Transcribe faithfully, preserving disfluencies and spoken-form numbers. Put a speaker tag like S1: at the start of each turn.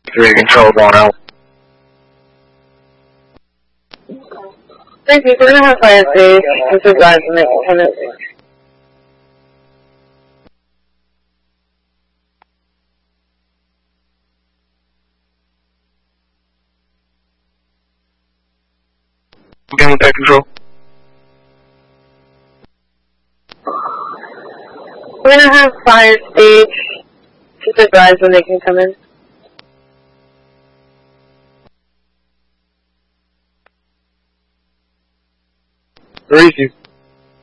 S1: Three control going out.
S2: Thank you. We're gonna have fire stage and supervise and make a tenant.
S1: Again with that control.
S2: We're gonna have fire stage supervise when they can come in.
S1: Where is you?